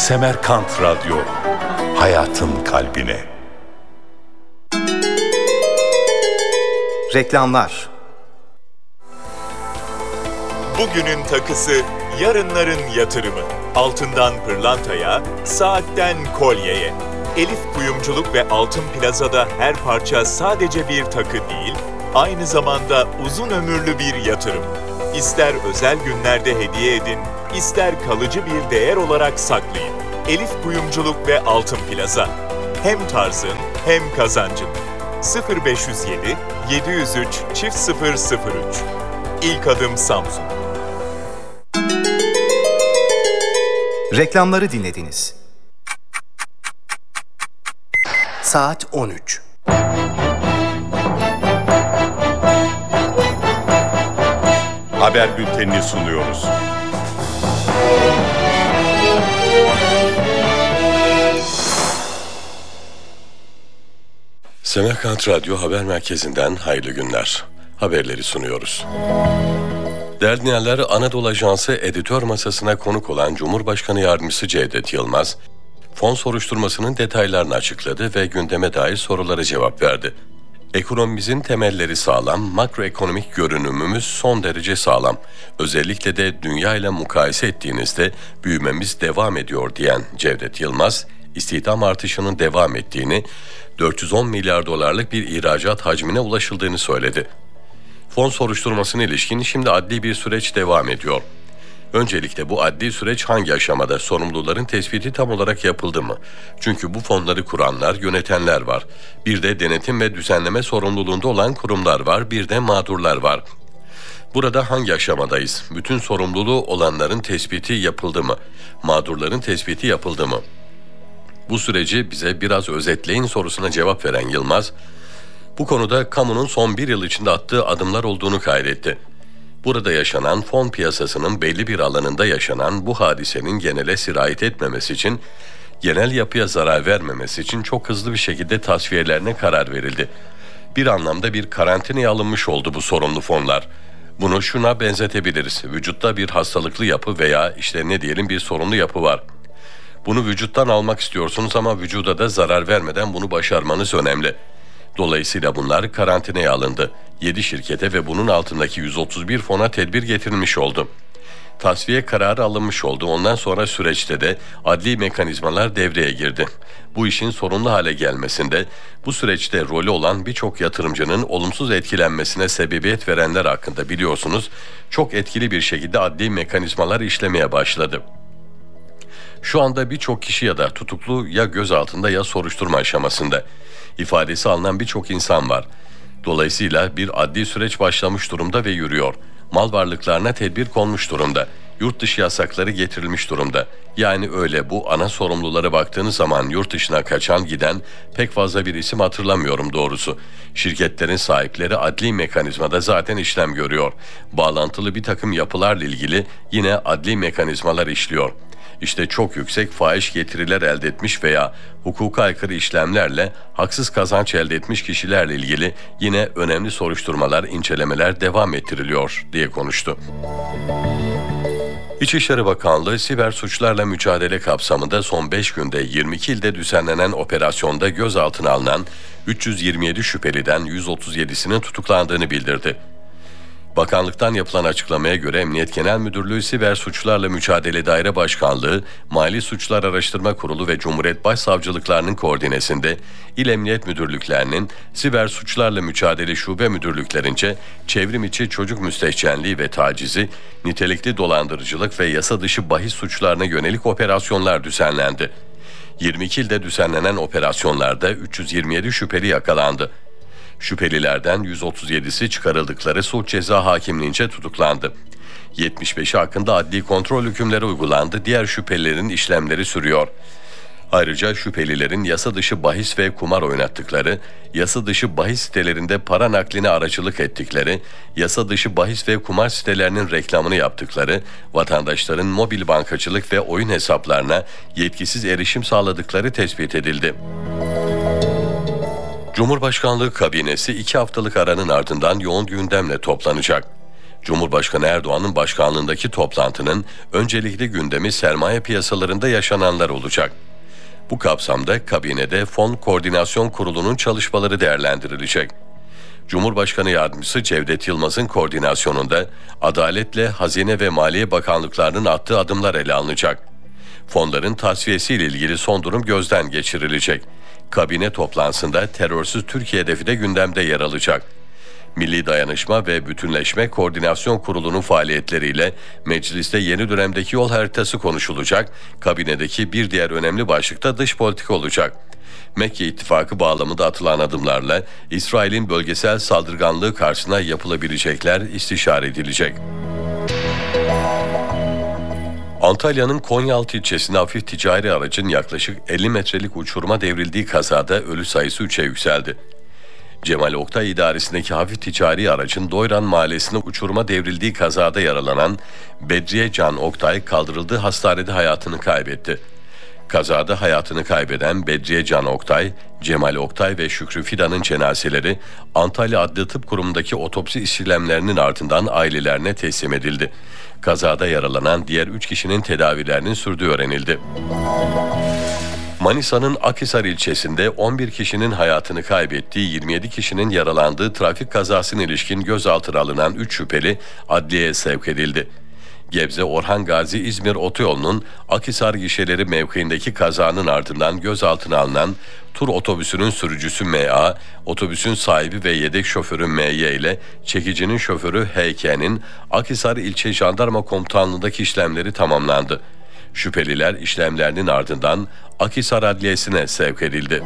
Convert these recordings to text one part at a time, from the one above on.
Semerkant Radyo, hayatın kalbine. Reklamlar. Bugünün takısı, yarınların yatırımı. Altından pırlantaya, saatten kolyeye. Elif Kuyumculuk ve Altın Plaza'da her parça sadece bir takı değil, aynı zamanda uzun ömürlü bir yatırım. İster özel günlerde hediye edin, ister kalıcı bir değer olarak saklayın. Elif Kuyumculuk ve Altın Plaza. Hem tarzın hem kazancın. 0507 703 0003. İlk adım Samsun. Reklamları dinlediniz. Saat 13. Haber bültenini sunuyoruz. Semerkant Radyo Haber Merkezi'nden hayırlı günler. Haberleri sunuyoruz. Değerli dinleyenler, Anadolu Ajansı editör masasına konuk olan Cumhurbaşkanı Yardımcısı Cevdet Yılmaz, fon soruşturmasının detaylarını açıkladı ve gündeme dair sorulara cevap verdi. Ekonomimizin temelleri sağlam, makroekonomik görünümümüz son derece sağlam. Özellikle de dünya ile mukayese ettiğinizde büyümemiz devam ediyor diyen Cevdet Yılmaz, istihdam artışının devam ettiğini, 410 milyar dolarlık bir ihracat hacmine ulaşıldığını söyledi. Fon soruşturmasına ilişkin şimdi adli bir süreç devam ediyor. Öncelikle bu adli süreç hangi aşamada, sorumluların tespiti tam olarak yapıldı mı? Çünkü bu fonları kuranlar, yönetenler var. Bir de denetim ve düzenleme sorumluluğunda olan kurumlar var, bir de mağdurlar var. Burada hangi aşamadayız? Bütün sorumluluğu olanların tespiti yapıldı mı? Mağdurların tespiti yapıldı mı? Bu süreci bize biraz özetleyin sorusuna cevap veren Yılmaz, bu konuda kamunun son bir yıl içinde attığı adımlar olduğunu kaydetti. Burada yaşanan fon piyasasının belli bir alanında yaşanan bu hadisenin genele sirayet etmemesi için, genel yapıya zarar vermemesi için çok hızlı bir şekilde tasfiyelerine karar verildi. Bir anlamda bir karantinaya alınmış oldu bu sorunlu fonlar. Bunu şuna benzetebiliriz. Vücutta bir hastalıklı yapı veya bir sorunlu yapı var. Bunu vücuttan almak istiyorsunuz ama vücuda da zarar vermeden bunu başarmanız önemli. Dolayısıyla bunlar karantinaya alındı. 7 şirkete ve bunun altındaki 131 fona tedbir getirilmiş oldu. Tasfiye kararı alınmış oldu. Ondan sonra süreçte de adli mekanizmalar devreye girdi. Bu işin sorunlu hale gelmesinde, bu süreçte rolü olan birçok yatırımcının olumsuz etkilenmesine sebebiyet verenler hakkında biliyorsunuz, çok etkili bir şekilde adli mekanizmalar işlemeye başladı. Şu anda birçok kişi ya da tutuklu ya gözaltında ya soruşturma aşamasında. İfadesi alınan birçok insan var. Dolayısıyla bir adli süreç başlamış durumda ve yürüyor. Mal varlıklarına tedbir konmuş durumda. Yurt dışı yasakları getirilmiş durumda. Yani öyle bu ana sorumlulara baktığınız zaman yurt dışına kaçan giden pek fazla bir isim hatırlamıyorum doğrusu. Şirketlerin sahipleri adli mekanizmada zaten işlem görüyor. Bağlantılı bir takım yapılarla ilgili yine adli mekanizmalar işliyor. İşte çok yüksek fahiş getiriler elde etmiş veya hukuka aykırı işlemlerle haksız kazanç elde etmiş kişilerle ilgili yine önemli soruşturmalar, incelemeler devam ettiriliyor diye konuştu. İçişleri Bakanlığı siber suçlarla mücadele kapsamında son 5 günde 22 ilde düzenlenen operasyonda gözaltına alınan 327 şüpheliden 137'sinin tutuklandığını bildirdi. Bakanlıktan yapılan açıklamaya göre Emniyet Genel Müdürlüğü Siber Suçlarla Mücadele Daire Başkanlığı, Mali Suçlar Araştırma Kurulu ve Cumhuriyet Başsavcılıklarının koordinesinde İl Emniyet Müdürlüklerinin Siber Suçlarla Mücadele Şube Müdürlüklerince çevrim içi çocuk müstehcenliği ve tacizi, nitelikli dolandırıcılık ve yasa dışı bahis suçlarına yönelik operasyonlar düzenlendi. 22 ilde düzenlenen operasyonlarda 327 şüpheli yakalandı. Şüphelilerden 137'si çıkarıldıkları suç ceza hakimliğince tutuklandı. 75'i hakkında adli kontrol hükümleri uygulandı. Diğer şüphelilerin işlemleri sürüyor. Ayrıca şüphelilerin yasa dışı bahis ve kumar oynattıkları, yasa dışı bahis sitelerinde para nakline aracılık ettikleri, yasa dışı bahis ve kumar sitelerinin reklamını yaptıkları, vatandaşların mobil bankacılık ve oyun hesaplarına yetkisiz erişim sağladıkları tespit edildi. Cumhurbaşkanlığı kabinesi 2 haftalık aranın ardından yoğun gündemle toplanacak. Cumhurbaşkanı Erdoğan'ın başkanlığındaki toplantının öncelikli gündemi sermaye piyasalarında yaşananlar olacak. Bu kapsamda kabinede Fon Koordinasyon Kurulu'nun çalışmaları değerlendirilecek. Cumhurbaşkanı Yardımcısı Cevdet Yılmaz'ın koordinasyonunda Adaletle Hazine ve Maliye Bakanlıklarının attığı adımlar ele alınacak. Fonların tasfiyesiyle ilgili son durum gözden geçirilecek. Kabine toplantısında terörsüz Türkiye hedefi de gündemde yer alacak. Milli Dayanışma ve Bütünleşme Koordinasyon Kurulu'nun faaliyetleriyle mecliste yeni dönemdeki yol haritası konuşulacak. Kabinedeki bir diğer önemli başlık da dış politika olacak. Mekke İttifakı bağlamında atılan adımlarla İsrail'in bölgesel saldırganlığı karşısına yapılabilecekler istişare edilecek. Antalya'nın Konyaaltı ilçesinde hafif ticari aracın yaklaşık 50 metrelik uçuruma devrildiği kazada ölü sayısı 3'e yükseldi. Cemal Oktay idaresindeki hafif ticari aracın Doyran mahallesine uçuruma devrildiği kazada yaralanan Bedriye Can Oktay kaldırıldığı hastanede hayatını kaybetti. Kazada hayatını kaybeden Bedriye Can Oktay, Cemal Oktay ve Şükrü Fidan'ın cenazeleri Antalya Adli Tıp Kurumu'ndaki otopsi işlemlerinin ardından ailelerine teslim edildi. Kazada yaralanan diğer 3 kişinin tedavilerinin sürdüğü öğrenildi. Manisa'nın Akhisar ilçesinde 11 kişinin hayatını kaybettiği, 27 kişinin yaralandığı trafik kazasına ilişkin gözaltına alınan 3 şüpheli adliyeye sevk edildi. Gebze Orhan Gazi İzmir Otoyolu'nun Akhisar gişeleri mevkiindeki kazanın ardından gözaltına alınan tur otobüsünün sürücüsü M.A., otobüsün sahibi ve yedek şoförü M.Y. ile çekicinin şoförü H.K.'nin Akhisar İlçe Jandarma Komutanlığı'ndaki işlemleri tamamlandı. Şüpheliler işlemlerinin ardından Akhisar Adliyesi'ne sevk edildi.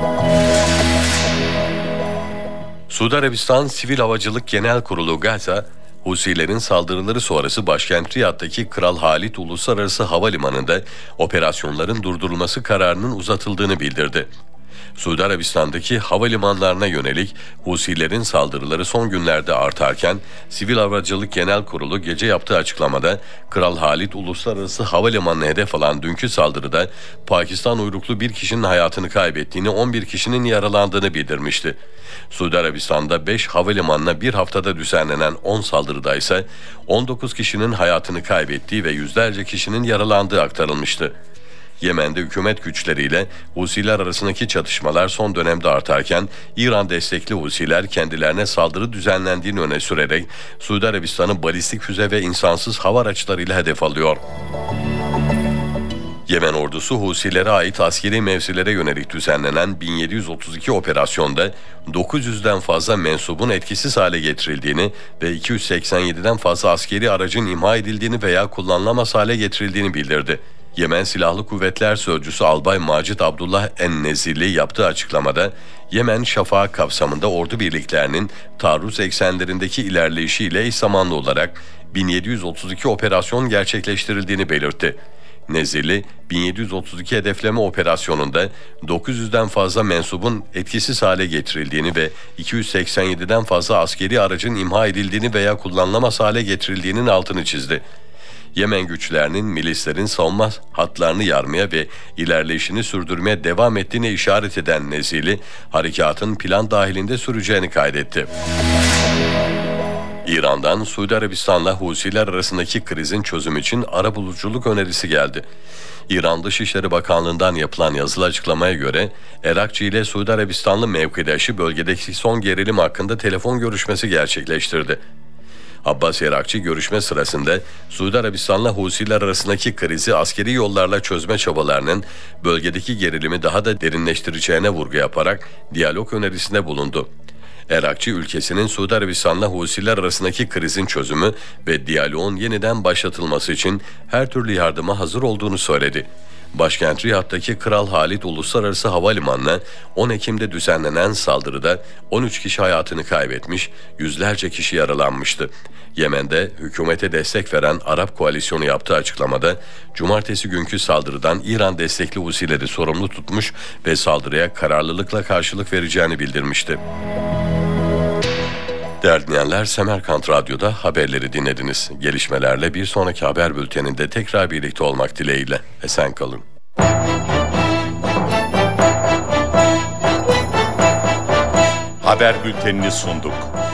Suudi Arabistan Sivil Havacılık Genel Kurulu Gaza, Husilerin saldırıları sonrası başkent Riyad'daki Kral Halid Uluslararası Havalimanı'nda operasyonların durdurulması kararının uzatıldığını bildirdi. Suudi Arabistan'daki havalimanlarına yönelik Husilerin saldırıları son günlerde artarken Sivil Havacılık Genel Kurulu gece yaptığı açıklamada Kral Halid Uluslararası Havalimanı'na hedef alan dünkü saldırıda Pakistan uyruklu bir kişinin hayatını kaybettiğini, 11 kişinin yaralandığını bildirmişti. Suudi Arabistan'da 5 havalimanına bir haftada düzenlenen 10 saldırıda ise 19 kişinin hayatını kaybettiği ve yüzlerce kişinin yaralandığı aktarılmıştı. Yemen'de hükümet güçleriyle Husiler arasındaki çatışmalar son dönemde artarken İran destekli Husiler kendilerine saldırı düzenlendiğini öne sürerek Suudi Arabistan'ın balistik füze ve insansız hava araçlarıyla hedef alıyor. Yemen ordusu Husilere ait askeri mevzilere yönelik düzenlenen 1732 operasyonda 900'den fazla mensubun etkisiz hale getirildiğini ve 287'den fazla askeri aracın imha edildiğini veya kullanılamaz hale getirildiğini bildirdi. Yemen Silahlı Kuvvetler Sözcüsü Albay Macit Abdullah En-Nezirli yaptığı açıklamada Yemen Şafak kapsamında ordu birliklerinin taarruz eksenlerindeki ilerleyişiyle eş zamanlı olarak 1732 operasyon gerçekleştirildiğini belirtti. Nezirli, 1732 hedefleme operasyonunda 900'den fazla mensubun etkisiz hale getirildiğini ve 287'den fazla askeri aracın imha edildiğini veya kullanılamaz hale getirildiğinin altını çizdi. Yemen güçlerinin milislerin savunma hatlarını yarmaya ve ilerleyişini sürdürmeye devam ettiğine işaret eden Nezirli, harekatın plan dahilinde süreceğini kaydetti. İran'dan Suudi Arabistan'la Husiler arasındaki krizin çözümü için arabuluculuk önerisi geldi. İran Dışişleri Bakanlığı'ndan yapılan yazılı açıklamaya göre Erakçı ile Suudi Arabistanlı mevkidaşı bölgedeki son gerilim hakkında telefon görüşmesi gerçekleştirdi. Abbas Erakçı görüşme sırasında Suudi Arabistan'la Husiler arasındaki krizi askeri yollarla çözme çabalarının bölgedeki gerilimi daha da derinleştireceğine vurgu yaparak diyalog önerisinde bulundu. Erakçı ülkesinin Suudi Arabistan'la Husiler arasındaki krizin çözümü ve diyaloğun yeniden başlatılması için her türlü yardıma hazır olduğunu söyledi. Başkent Riyad'daki Kral Halid Uluslararası Havalimanı'na 10 Ekim'de düzenlenen saldırıda 13 kişi hayatını kaybetmiş, yüzlerce kişi yaralanmıştı. Yemen'de hükümete destek veren Arap Koalisyonu yaptığı açıklamada cumartesi günkü saldırıdan İran destekli Husileri sorumlu tutmuş ve saldırıya kararlılıkla karşılık vereceğini bildirmişti. Değerli dinleyenler, Semerkant Radyo'da haberleri dinlediniz. Gelişmelerle bir sonraki haber bülteninde tekrar birlikte olmak dileğiyle. Esen kalın. Haber bültenini sunduk.